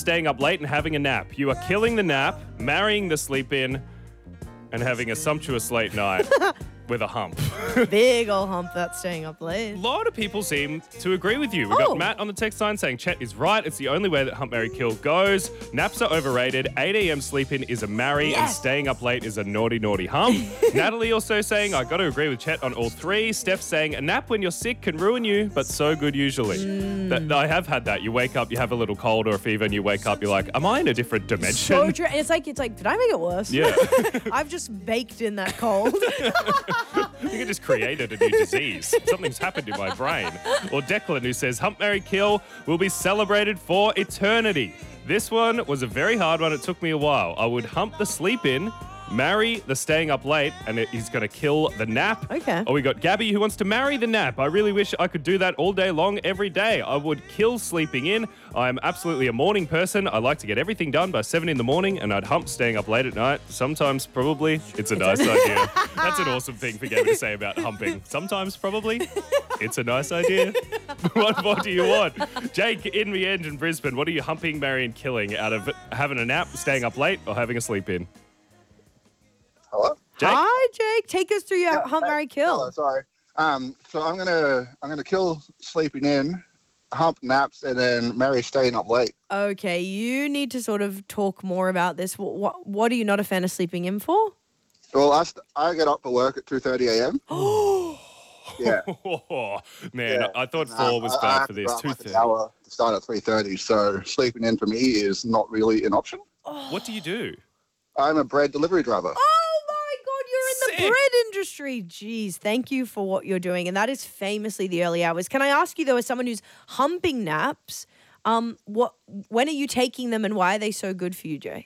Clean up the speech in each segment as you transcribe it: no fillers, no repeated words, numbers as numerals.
staying up late and having a nap. You are killing the nap, marrying the sleep-in, and having a sumptuous late night with a hump. Big ol' hump that's staying up late. A lot of people seem to agree with you. We've got Matt on the text line saying Chet is right. It's the only way that hump, marry, kill goes. Naps are overrated. 8 a.m. sleep-in is a marry, and staying up late is a naughty, naughty hump. Natalie also saying, I got to agree with Chet on all three. Steph saying, a nap when you're sick can ruin you, but so good usually. I have had that. You wake up, you have a little cold or a fever, and you wake up, you're like, am I in a different dimension? So true. And it's like, did I make it worse? Yeah. I've just baked in that cold. You could just created a new disease. Something's happened in my brain. Or Declan, who says, hump, marry, kill will be celebrated for eternity. This one was a very hard one. It took me a while. I would hump the sleep-in, marry the staying up late, and he's going to kill the nap. Okay. Or we got Gabby, who wants to marry the nap. I really wish I could do that all day long, every day. I would kill sleeping in. I'm absolutely a morning person. I like to get everything done by 7 in the morning, and I'd hump staying up late at night. Sometimes, probably, it's a nice idea. That's an awesome thing for Gabby to say about humping. Sometimes, probably, it's a nice idea. What more do you want? Jake, in the end in Brisbane, what are you humping, marrying, killing out of having a nap, staying up late, or having a sleep-in? Hello? Jake? Hi, Jake. Take us through your hump, marry, kill. Hello, sorry. So I'm gonna kill sleeping in, hump naps, and then marry staying up late. Okay, you need to sort of talk more about this. What are you not a fan of sleeping in for? Well, I get up for work at 2:30 a.m. Yeah. Oh, man, Yeah. I thought 4 was I bad have for to this. go up like an 2:30. hour to start at 3:30, so sleeping in for me is not really an option. What do you do? I'm a bread delivery driver. Oh my God, you're in the Sick. bread industry. Jeez, thank you for what you're doing. And that is famously the early hours. Can I ask you though, as someone who's humping naps, when are you taking them and why are they so good for you, Jay?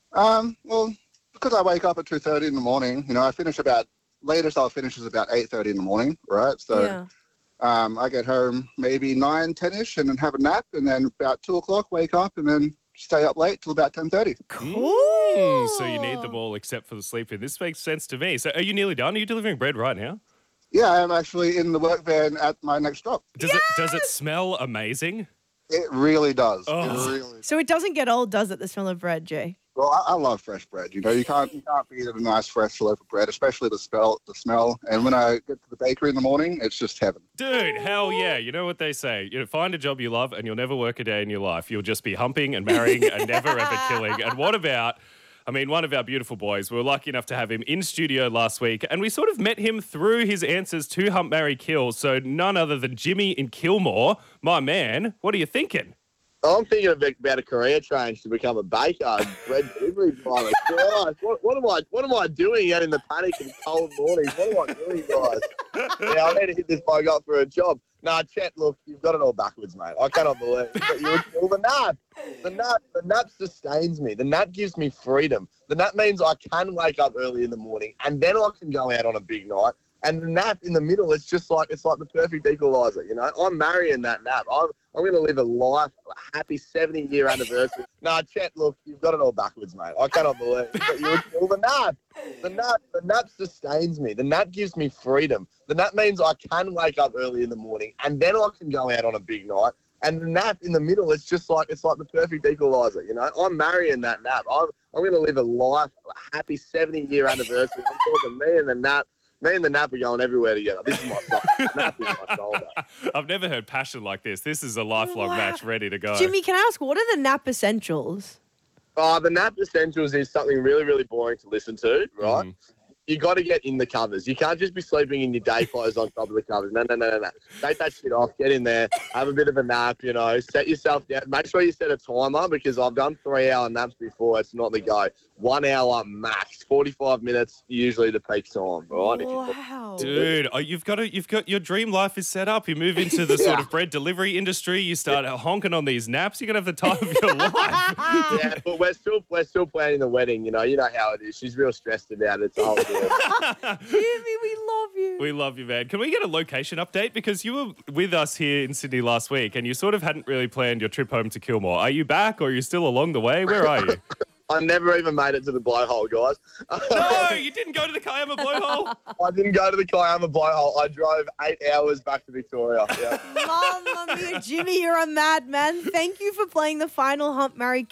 Well, because I wake up at 2:30 in the morning, I finish latest I'll finish is about 8:30 in the morning, right? So Yeah. I get home maybe 9, 10-ish and then have a nap, and then about 2 o'clock wake up and then stay up late till about 10:30. Cool. So you need them all except for the sleep-in. This makes sense to me. So are you nearly done? Are you delivering bread right now? Yeah, I'm actually in the work van at my next stop. Does it smell amazing? It really does. Oh. It really. So it doesn't get old, does it, the smell of bread, Jay? Well, I love fresh bread. You can't beat a nice fresh loaf of bread, especially the smell. And when I get to the bakery in the morning, it's just heaven. Dude, hell yeah. You know what they say. Find a job you love and you'll never work a day in your life. You'll just be humping and marrying and never ever killing. And what about, one of our beautiful boys, we were lucky enough to have him in studio last week and we sort of met him through his answers to hump, marry, kill. So none other than Jimmy in Kilmore. My man, what are you thinking? I'm thinking about a career change to become a baker, bread delivery driver. Guys, what am I doing out in the panic and cold mornings? What am I doing, guys? Yeah, I need to hit this bloke up for a job. Nah, Chet, look, you've got it all backwards, mate. I cannot believe that you would kill the nap. The nap sustains me. The nap gives me freedom. The nap means I can wake up early in the morning and then I can go out on a big night. And the nap in the middle, it's like the perfect equalizer, I'm marrying that nap. I'm going to live a life, a happy 70-year anniversary. Nah, Chet, look, you've got it all backwards, mate. I cannot believe that you would kill the nap. The nap sustains me. The nap gives me freedom. The nap means I can wake up early in the morning and then I can go out on a big night. And the nap in the middle, it's like the perfect equalizer, I'm marrying that nap. I'm going to live a life, a happy 70-year anniversary. I'm talking me and the nap. Me and the nap are going everywhere together. This is my son. Nap is my shoulder. I've never heard passion like this. This is a lifelong match ready to go. Jimmy, can I ask, what are the nap essentials? The nap essentials is something really, really boring to listen to, right? You got to get in the covers. You can't just be sleeping in your day clothes on top of the covers. No. Take that shit off. Get in there. Have a bit of a nap, Set yourself down. Make sure you set a timer because I've done 3-hour naps before. It's not the go. 1 hour max. 45 minutes, usually the peak time, right? Wow. Dude, you've got your dream life is set up. You move into the sort of bread delivery industry. You start honking on these naps. You're going to have the time of your life. Yeah, but we're still planning the wedding, You know how it is. She's real stressed about it. It's a whole deal. Jimmy, we love you. We love you, man. Can we get a location update? Because you were with us here in Sydney last week and you sort of hadn't really planned your trip home to Kilmore. Are you back or are you still along the way? Where are you? I never even made it to the blowhole, guys. No, you didn't go to the Kiama blowhole? I didn't go to the Kiama blowhole. I drove 8 hours back to Victoria. Yeah. Mamma mia, Jimmy, you're a madman. Thank you for playing the final hump, marry,